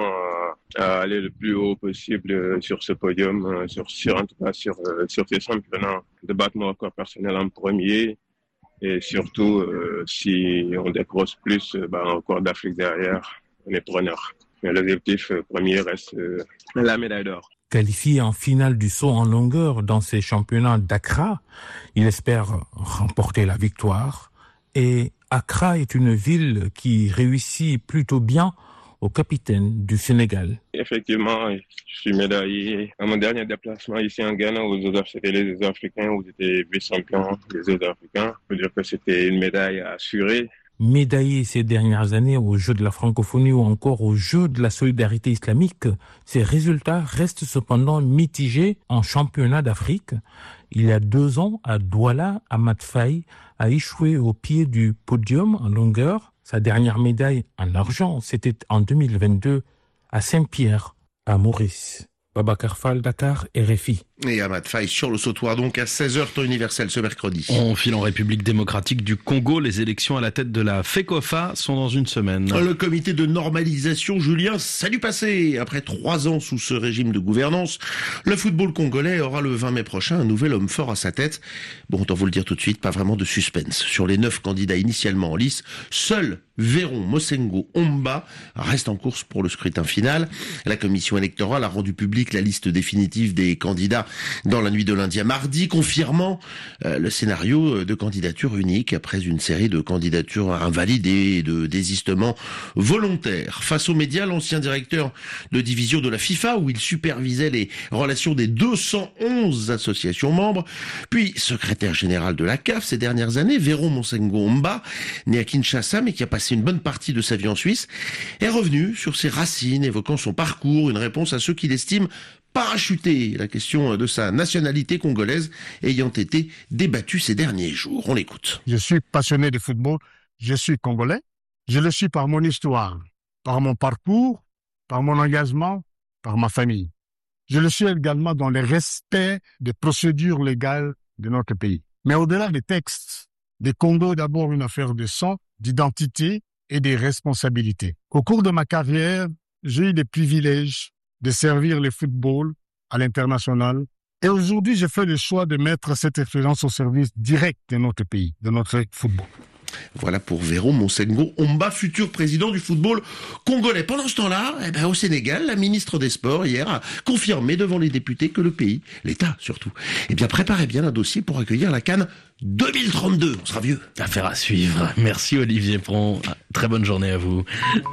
à aller le plus haut possible sur ce podium, sur, sur, en tout cas sur, sur ces championnats, de battre mon record personnel en premier. Et surtout, euh, si on décroche plus, euh, bah, encore d'Afrique derrière, on est preneur. Mais l'objectif euh, premier reste euh, la médaille d'or. Qualifié en finale du saut en longueur dans ces championnats d'Accra, il espère remporter la victoire. Et Accra est une ville qui réussit plutôt bien au capitaine du Sénégal. Effectivement, je suis médaillé. À mon dernier déplacement ici en Ghana, aux Jeux c'était les Jeux africains où j'étais vice-champion des Jeux africains. Je peux dire que c'était une médaille assurée. Médaillé ces dernières années aux Jeux de la francophonie ou encore aux Jeux de la solidarité islamique, ces résultats restent cependant mitigés en championnat d'Afrique. Il y a deux ans, à Douala, Amat Faye a échoué au pied du podium en longueur. Sa dernière médaille en argent, c'était en deux mille vingt-deux à Saint-Pierre, à Maurice. Babacar Fall, Dakar, R F I. Et Amat Faye sur le sautoir donc à seize heures temps universel ce mercredi. On file en République démocratique du Congo. Les élections à la tête de la FECOFA sont dans une semaine. Le comité de normalisation, Julien, ça a dû passer. Après trois ans sous ce régime de gouvernance, le football congolais aura le vingt mai prochain un nouvel homme fort à sa tête. Bon, autant vous le dire tout de suite, pas vraiment de suspense. Sur les neuf candidats initialement en lice, seul Véron Mosengo Omba reste en course pour le scrutin final. La commission électorale a rendu publique la liste définitive des candidats dans la nuit de lundi à mardi, confirmant euh, le scénario de candidature unique après une série de candidatures invalidées et de désistements volontaires. Face aux médias, l'ancien directeur de division de la FIFA, où il supervisait les relations des deux cent onze associations membres, puis secrétaire général de la C A F ces dernières années, Véron Mosengo Omba, né à Kinshasa mais qui a passé une bonne partie de sa vie en Suisse, est revenu sur ses racines, évoquant son parcours, une réponse à ceux qu'il estime parachuté, la question de sa nationalité congolaise ayant été débattue ces derniers jours. On l'écoute. Je suis passionné de football, je suis congolais, je le suis par mon histoire, par mon parcours, par mon engagement, par ma famille. Je le suis également dans le respect des procédures légales de notre pays. Mais au-delà des textes, le Congo est d'abord une affaire de sang, d'identité et de responsabilité. Au cours de ma carrière, j'ai eu le privilège de servir le football à l'international. Et aujourd'hui, je fais le choix de mettre cette expérience au service direct de notre pays, de notre football. Voilà pour Véron Monsengo Omba, futur président du football congolais. Pendant ce temps-là, eh ben, au Sénégal, la ministre des Sports, hier, a confirmé devant les députés que le pays, l'État surtout, eh bien, préparait bien un dossier pour accueillir la CAN deux mille trente-deux. On sera vieux. Affaire à suivre. Merci Olivier Pron. Très bonne journée à vous.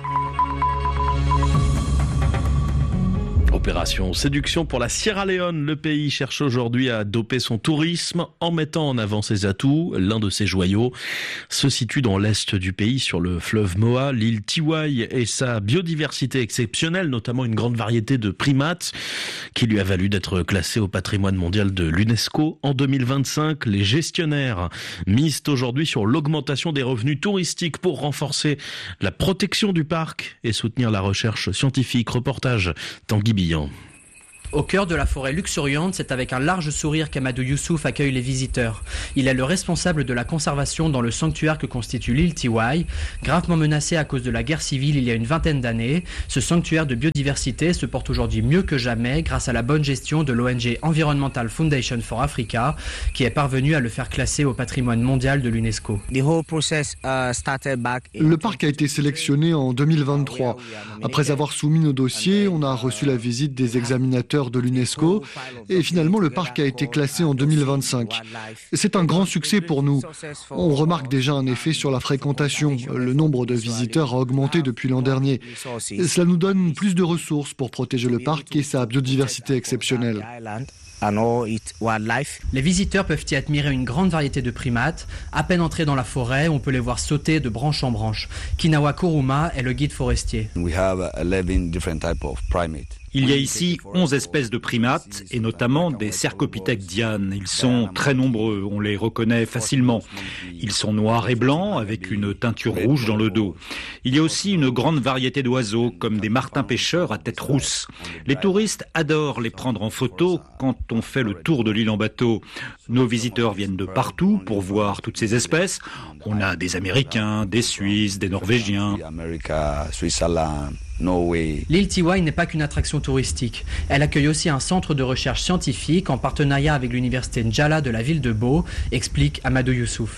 Opération séduction pour la Sierra Leone. Le pays cherche aujourd'hui à doper son tourisme en mettant en avant ses atouts. L'un de ses joyaux se situe dans l'est du pays, sur le fleuve Moa. L'île Tiwai et sa biodiversité exceptionnelle, notamment une grande variété de primates, qui lui a valu d'être classée au patrimoine mondial de l'UNESCO en deux mille vingt-cinq. Les gestionnaires misent aujourd'hui sur l'augmentation des revenus touristiques pour renforcer la protection du parc et soutenir la recherche scientifique. Reportage Tanguy Billon. Au cœur de la forêt luxuriante, c'est avec un large sourire qu'Amadou Youssouf accueille les visiteurs. Il est le responsable de la conservation dans le sanctuaire que constitue l'île Tiwai. Gravement menacé à cause de la guerre civile il y a une vingtaine d'années, ce sanctuaire de biodiversité se porte aujourd'hui mieux que jamais grâce à la bonne gestion de l'O N G Environmental Foundation for Africa, qui est parvenue à le faire classer au patrimoine mondial de l'UNESCO. Le parc a été sélectionné en deux mille vingt-trois. Après avoir soumis nos dossiers, on a reçu la visite des examinateurs de l'UNESCO et finalement le parc a été classé en deux mille vingt-cinq. C'est un grand succès pour nous. On remarque déjà un effet sur la fréquentation. Le nombre de visiteurs a augmenté depuis l'an dernier. Cela nous donne plus de ressources pour protéger le parc et sa biodiversité exceptionnelle. Les visiteurs peuvent y admirer une grande variété de primates. À peine entrés dans la forêt, on peut les voir sauter de branche en branche. Kinawa Kuruma est le guide forestier. Il y a ici onze espèces de primates, et notamment des cercopithèques dianes. Ils sont très nombreux, on les reconnaît facilement. Ils sont noirs et blancs, avec une teinture rouge dans le dos. Il y a aussi une grande variété d'oiseaux, comme des martins pêcheurs à tête rousse. Les touristes adorent les prendre en photo quand on fait le tour de l'île en bateau. Nos visiteurs viennent de partout pour voir toutes ces espèces. On a des Américains, des Suisses, des Norvégiens. L'île Tiwai n'est pas qu'une attraction touristique. Elle accueille aussi un centre de recherche scientifique en partenariat avec l'université Njala de la ville de Bo, explique Amadou Youssouf.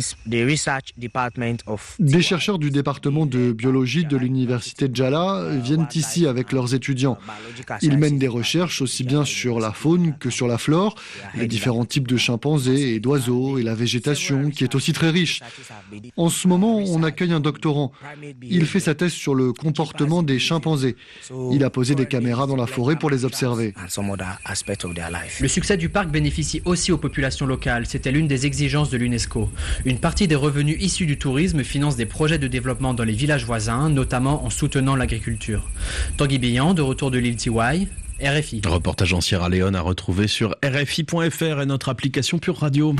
Des chercheurs du département de biologie de l'université Njala viennent ici avec leurs étudiants. Ils mènent des recherches aussi bien sur la faune que sur la flore, les différents types de chimpanzés et d'oiseaux et la végétation qui est aussi très riche. En ce moment, on accueille un doctorant. Il fait sa thèse sur le comportement des chimpanzés. Il a posé des caméras dans la forêt pour les observer. Le succès du parc bénéficie aussi aux populations locales. C'était l'une des exigences de l'UNESCO. Une partie des revenus issus du tourisme finance des projets de développement dans les villages voisins, notamment en soutenant l'agriculture. Tanguy Billon, de retour de l'île Tiwai, R F I. Reportage en Sierra Leone à retrouver sur R F I point F R et notre application Pure Radio.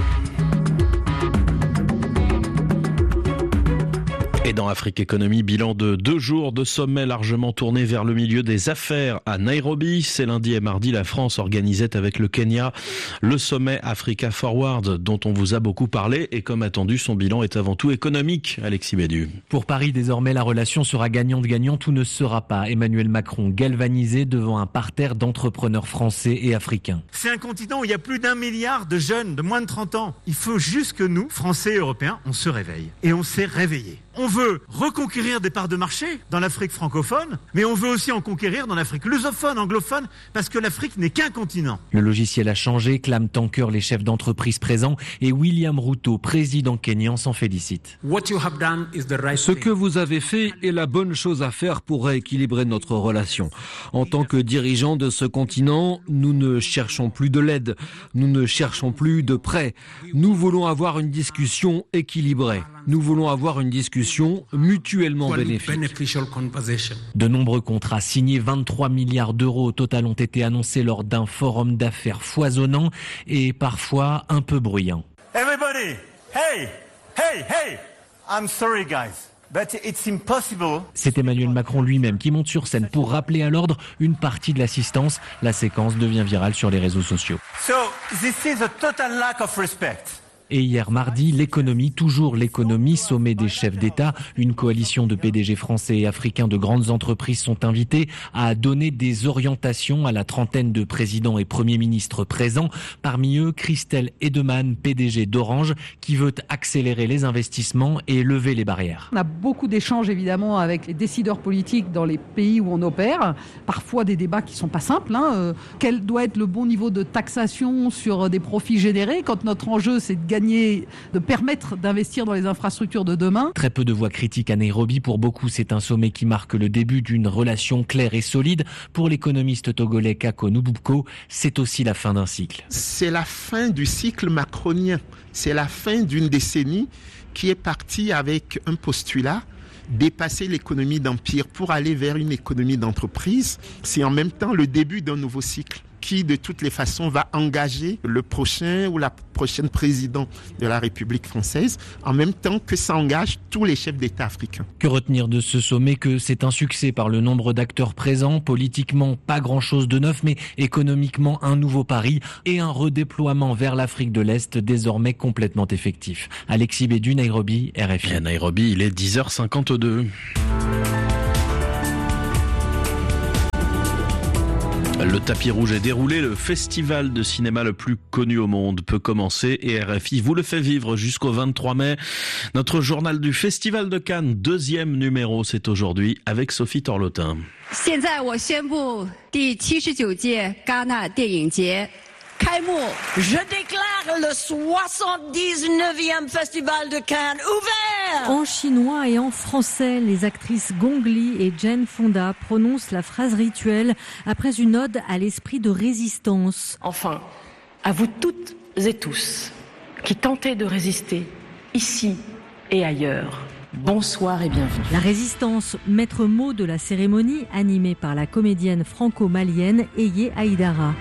Et dans Afrique Économie, bilan de deux jours de sommet largement tourné vers le milieu des affaires à Nairobi. C'est lundi et mardi, la France organisait avec le Kenya le sommet Africa Forward dont on vous a beaucoup parlé. Et comme attendu, son bilan est avant tout économique. Alexis Bédu. Pour Paris, désormais, la relation sera gagnante-gagnant. Tout ne sera pas. Emmanuel Macron galvanisé devant un parterre d'entrepreneurs français et africains. C'est un continent où il y a plus d'un milliard de jeunes de moins de trente ans. Il faut juste que nous, Français et Européens, on se réveille. Et on s'est réveillés. On veut reconquérir des parts de marché dans l'Afrique francophone, mais on veut aussi en conquérir dans l'Afrique lusophone, anglophone, parce que l'Afrique n'est qu'un continent. Le logiciel a changé, clament en chœur les chefs d'entreprise présents, et William Ruto, président kényan, s'en félicite. Ce que vous avez fait est la bonne chose à faire pour rééquilibrer notre relation. En tant que dirigeants de ce continent, nous ne cherchons plus de l'aide, nous ne cherchons plus de prêts. Nous voulons avoir une discussion équilibrée. Nous voulons avoir une discussion mutuellement bénéfique. De nombreux contrats signés, vingt-trois milliards d'euros au total, ont été annoncés lors d'un forum d'affaires foisonnant et parfois un peu bruyant. Everybody, hey, hey, hey, I'm sorry guys. But it's impossible. C'est Emmanuel Macron lui-même qui monte sur scène pour rappeler à l'ordre une partie de l'assistance. La séquence devient virale sur les réseaux sociaux. So, this is a total lack of respect. Et hier mardi, l'économie, toujours l'économie, sommet des chefs d'État. Une coalition de P D G français et africains de grandes entreprises sont invités à donner des orientations à la trentaine de présidents et premiers ministres présents. Parmi eux, Christelle Edeman, P D G d'Orange, qui veut accélérer les investissements et lever les barrières. On a beaucoup d'échanges évidemment avec les décideurs politiques dans les pays où on opère. Parfois des débats qui ne sont pas simples. Hein. Euh, quel doit être le bon niveau de taxation sur des profits générés quand notre enjeu c'est de gagner, de permettre d'investir dans les infrastructures de demain. Très peu de voix critiques à Nairobi. Pour beaucoup, c'est un sommet qui marque le début d'une relation claire et solide. Pour l'économiste togolais Kako Nububko, c'est aussi la fin d'un cycle. C'est la fin du cycle macronien. C'est la fin d'une décennie qui est partie avec un postulat: dépasser l'économie d'empire pour aller vers une économie d'entreprise. C'est en même temps le début d'un nouveau cycle qui, de toutes les façons, va engager le prochain ou la prochaine président de la République française, en même temps que ça engage tous les chefs d'État africains. Que retenir de ce sommet? Que c'est un succès par le nombre d'acteurs présents. Politiquement, pas grand-chose de neuf, mais économiquement, un nouveau pari et un redéploiement vers l'Afrique de l'Est désormais complètement effectif. Alexis Bédu, Nairobi, R F I. Et à Nairobi, il est dix heures cinquante-deux. Le tapis rouge est déroulé, le festival de cinéma le plus connu au monde peut commencer et R F I vous le fait vivre jusqu'au vingt-trois mai. Notre journal du Festival de Cannes, deuxième numéro, c'est aujourd'hui avec Sophie Torlotin. 现在我宣布第七十九届戛纳电影节 Je déclare le soixante-dix-neuvième Festival de Cannes ouvert. En chinois et en français, les actrices Gong Li et Jane Fonda prononcent la phrase rituelle après une ode à l'esprit de résistance. Enfin, à vous toutes et tous qui tentez de résister ici et ailleurs. Bonsoir et bienvenue. La résistance, maître mot de la cérémonie, animée par la comédienne franco-malienne Eye Aïdara.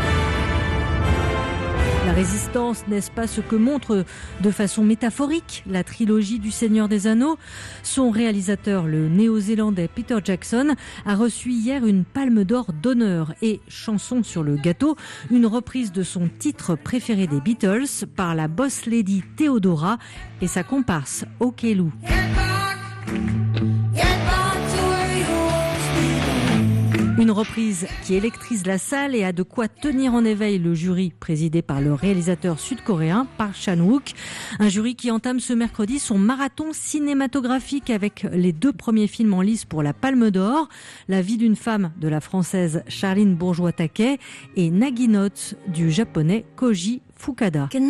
La résistance, n'est-ce pas ce que montre de façon métaphorique la trilogie du Seigneur des Anneaux? Son réalisateur, le néo-zélandais Peter Jackson, a reçu hier une palme d'or d'honneur et, chanson sur le gâteau, une reprise de son titre préféré des Beatles par la boss lady Theodora et sa comparse Okello. Une reprise qui électrise la salle et a de quoi tenir en éveil le jury présidé par le réalisateur sud-coréen Park Chan-wook. Un jury qui entame ce mercredi son marathon cinématographique avec les deux premiers films en lice pour la Palme d'Or, La vie d'une femme de la française Charline Bourgeois-Taquet et Naginote du japonais Koji Fukada. C'est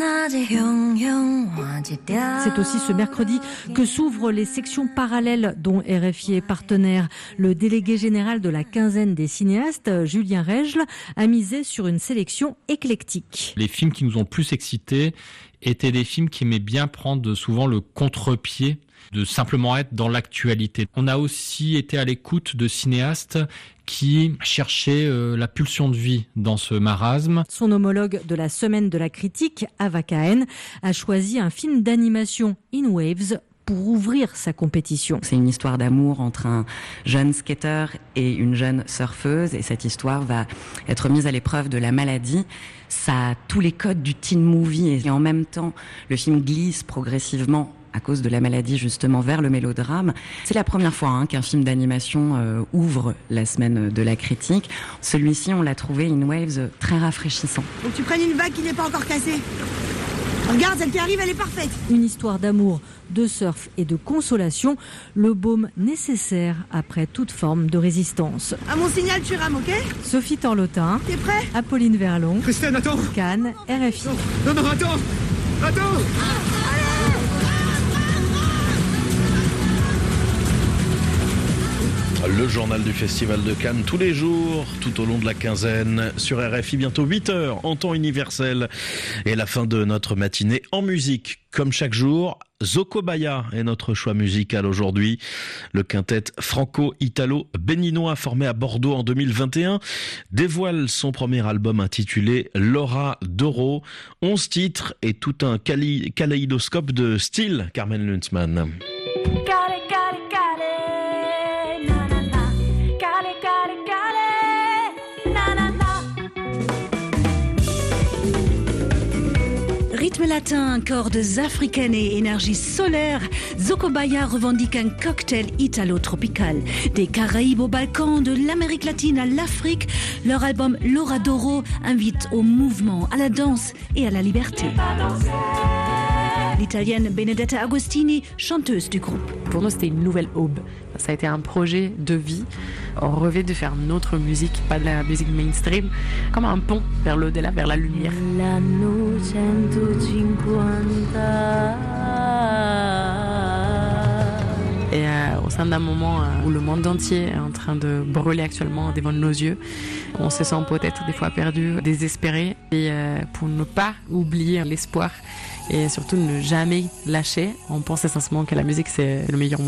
aussi ce mercredi que s'ouvrent les sections parallèles dont R F I est partenaire. Le délégué général de la quinzaine des cinéastes, Julien Règle, a misé sur une sélection éclectique. Les films qui nous ont plus excités étaient des films qui aimaient bien prendre souvent le contre-pied de simplement être dans l'actualité. On a aussi été à l'écoute de cinéastes qui cherchaient euh, la pulsion de vie dans ce marasme. Son homologue de la semaine de la critique, Ava Cahen, a choisi un film d'animation In Waves pour ouvrir sa compétition. C'est une histoire d'amour entre un jeune skater et une jeune surfeuse et cette histoire va être mise à l'épreuve de la maladie. Ça a tous les codes du teen movie et en même temps, le film glisse progressivement à cause de la maladie justement vers le mélodrame. C'est la première fois hein, qu'un film d'animation euh, ouvre la semaine de la critique. Celui-ci, on l'a trouvé In Waves très rafraîchissant. Faut que tu prennes une vague qui n'est pas encore cassée. Regarde, celle qui arrive, elle est parfaite. Une histoire d'amour, de surf et de consolation, le baume nécessaire après toute forme de résistance. À mon signal, tu rames, ok? Sophie Torlotin. T'es prêt? Apolline Verlon. Christine, attends. Cannes, R F I. Non, non, attends. Attends. Le journal du Festival de Cannes tous les jours, tout au long de la quinzaine, sur R F I, bientôt huit heures en temps universel. Et la fin de notre matinée en musique, comme chaque jour. Zokobaya est notre choix musical aujourd'hui. Le quintet franco-italo-béninois formé à Bordeaux en deux mille vingt et un dévoile son premier album intitulé Laura Doro. onze titres et tout un cali- kaléidoscope de style, Carmen Lunzmann. rythme latin, cordes africaines et énergie solaire, Zokobaya revendique un cocktail italo-tropical. Des Caraïbes aux Balkans, de l'Amérique latine à l'Afrique, leur album L'Oradoro invite au mouvement, à la danse et à la liberté. L'italienne Benedetta Agostini, chanteuse du groupe. Pour nous, c'était une nouvelle aube. Ça a été un projet de vie. On rêvait de faire notre musique, pas de la musique mainstream, comme un pont vers l'au-delà, vers la lumière. Et euh, au sein d'un moment euh, où le monde entier est en train de brûler actuellement devant nos yeux, on se sent peut-être des fois perdu, désespéré. Et euh, pour ne pas oublier l'espoir et surtout ne jamais lâcher, on pense sincèrement que la musique c'est le meilleur moyen.